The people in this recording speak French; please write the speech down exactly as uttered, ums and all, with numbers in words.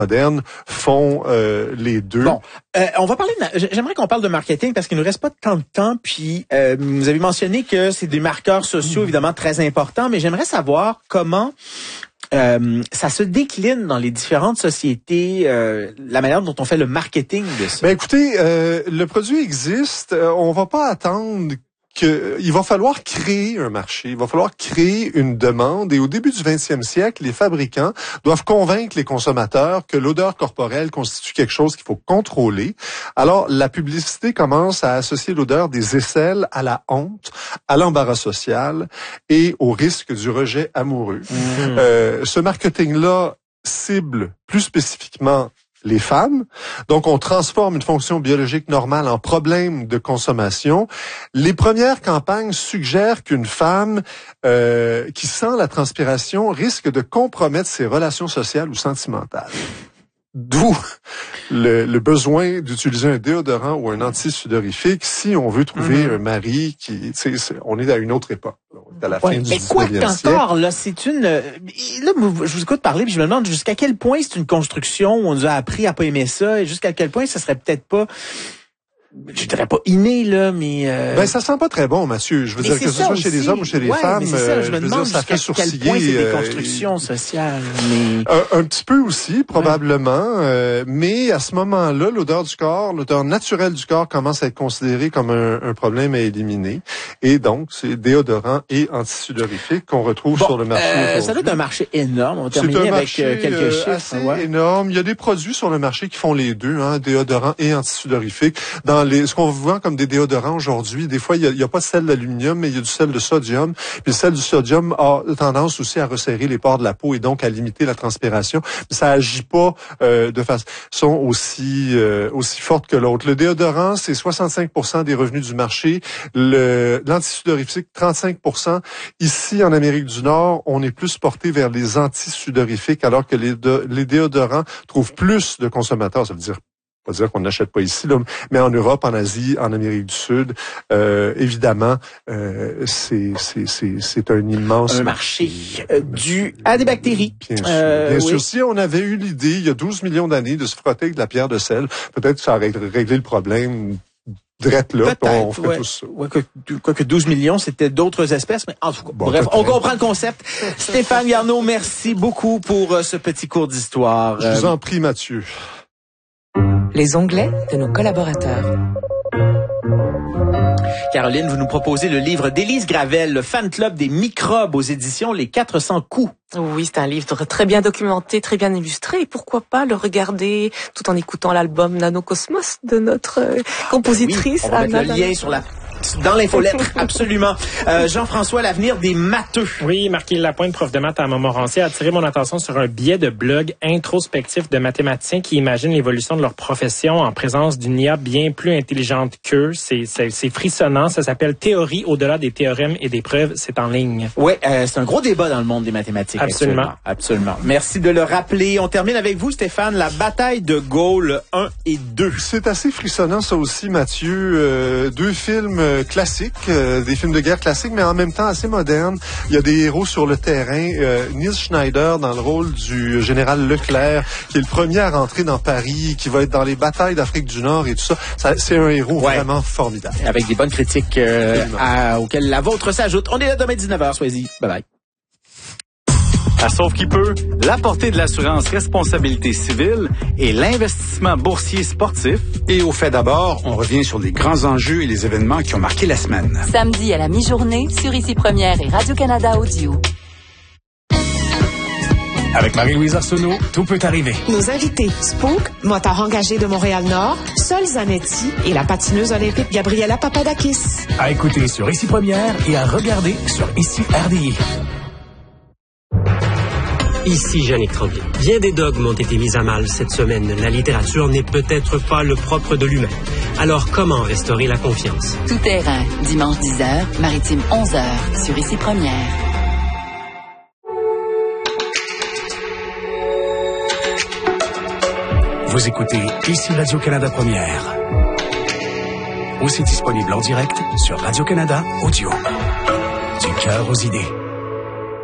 modernes font euh, les deux. Bon, euh, on va parler de, j'aimerais qu'on parle de marketing parce qu'il nous reste pas tant de temps. Puis euh, vous avez mentionné que c'est des marqueurs sociaux évidemment très importants, mais j'aimerais savoir comment euh, ça se décline dans les différentes sociétés, euh, la manière dont on fait le marketing de ça. Ben écoutez, euh, le produit existe, euh, on va pas attendre que il va falloir créer un marché, il va falloir créer une demande, et au début du vingtième siècle, les fabricants doivent convaincre les consommateurs que l'odeur corporelle constitue quelque chose qu'il faut contrôler. Alors, la publicité commence à associer l'odeur des aisselles à la honte, à l'embarras social et au risque du rejet amoureux. Mmh. Euh, ce marketing-là cible plus spécifiquement les femmes. Donc, on transforme une fonction biologique normale en problème de consommation. Les premières campagnes suggèrent qu'une femme euh, qui sent la transpiration risque de compromettre ses relations sociales ou sentimentales. D'où le, le besoin d'utiliser un déodorant ou un anti-sudorifique si on veut trouver mm-hmm. un mari qui, tu sais, on est à une autre époque. À la ouais, fin du mais quoi qu'encore, là, c'est une, là, je vous écoute parler puis je me demande jusqu'à quel point c'est une construction où on nous a appris à pas aimer ça et jusqu'à quel point ça serait peut-être pas, je dirais pas inné, là, mais... Euh... Ben, ça sent pas très bon, Mathieu. Je veux mais dire, que ce soit aussi. chez les hommes ou chez les ouais, femmes, mais ça, je me euh, je demande veux dire, ça fait jusqu'à sourciller. quel point c'est des euh, constructions sociales, mais... Un, un petit peu aussi, probablement, ouais. euh, mais à ce moment-là, l'odeur du corps, l'odeur naturelle du corps commence à être considérée comme un, un problème à éliminer. Et donc, c'est déodorant et antisudorifique qu'on retrouve bon, sur le marché euh, aujourd'hui. Ça doit être un marché énorme. On va terminer avec marché, euh, quelques euh, chiffres. assez ouais. énorme. Il y a des produits sur le marché qui font les deux, hein, déodorant et antisudorifique. Dans les, ce qu'on vend comme des déodorants aujourd'hui, des fois, il y a, il y a pas de sel d'aluminium, mais il y a du sel de sodium. Puis le sel du sodium a tendance aussi à resserrer les pores de la peau et donc à limiter la transpiration. Mais ça agit pas euh, de façon aussi euh, aussi forte que l'autre. Le déodorant, c'est soixante-cinq pour cent des revenus du marché. Le l'antisudorifique, trente-cinq pour cent. Ici, en Amérique du Nord, on est plus porté vers les antisudorifiques, alors que les, de, les déodorants trouvent plus de consommateurs. Ça veut dire pas dire qu'on n'achète pas ici, là, mais en Europe, en Asie, en Amérique du Sud, euh, évidemment, euh, c'est c'est c'est c'est un immense un marché euh, dû à des bactéries. Bien sûr. Euh, Bien oui. sûr. Si on avait eu l'idée il y a douze millions d'années de se frotter avec de la pierre de sel, peut-être que ça aurait réglé le problème. Drette là, on fait ouais. tout ça. Ouais, quoi que douze millions, c'était d'autres espèces, mais en tout cas, bon, bref, on comprend le concept. Stéphane Garneau, merci beaucoup pour euh, ce petit cours d'histoire. Je vous en prie, Mathieu. Les onglets de nos collaborateurs. Caroline, vous nous proposez le livre d'Élise Gravel, le fan club des microbes aux éditions Les quatre cents coups. Oui, c'est un livre très bien documenté, très bien illustré. Et pourquoi pas le regarder tout en écoutant l'album Nanocosmos de notre compositrice. Oui, on va Anna mettre le lien sur la... dans l'infolettre, absolument. Euh, Jean-François, l'avenir des matheux. Oui, Marc Lapointe, prof de maths à Montmorency, a attiré mon attention sur un billet de blog introspectif de mathématiciens qui imaginent l'évolution de leur profession en présence d'une I A bien plus intelligente qu'eux. C'est, c'est, c'est frissonnant. Ça s'appelle Théorie au-delà des théorèmes et des preuves. C'est en ligne. Oui, euh, c'est un gros débat dans le monde des mathématiques. Absolument. Absolument. Merci de le rappeler. On termine avec vous, Stéphane, la bataille de Gaulle un et deux. C'est assez frissonnant, ça aussi, Mathieu. Euh, deux films classiques, euh, des films de guerre classiques, mais en même temps assez modernes. Il y a des héros sur le terrain. Euh, Neil Schneider dans le rôle du général Leclerc, qui est le premier à rentrer dans Paris, qui va être dans les batailles d'Afrique du Nord et tout ça. ça c'est un héros ouais. vraiment formidable. Avec des bonnes critiques euh, à, auxquelles la vôtre s'ajoute. On est là demain dix-neuf heures, soyez-y. Bye bye. À Sauve qui peut, la portée de l'assurance responsabilité civile et l'investissement boursier sportif. Et au fait d'abord, on revient sur les grands enjeux et les événements qui ont marqué la semaine. Samedi à la mi-journée sur Ici Première et Radio-Canada Audio. Avec Marie-Louise Arsenault, tout peut arriver. Nos invités, Spook, motard engagé de Montréal-Nord, Sol Zanetti et la patineuse olympique Gabriela Papadakis. À écouter sur Ici Première et à regarder sur Ici R D I. Ici Jannick Tremblay. Bien des dogmes ont été mis à mal cette semaine. La littérature n'est peut-être pas le propre de l'humain. Alors, comment restaurer la confiance? Tout terrain, dimanche dix heures, maritime onze heures, sur Ici Première. Vous écoutez Ici Radio-Canada Première. Aussi disponible en direct sur Radio-Canada Audio. Du cœur aux idées.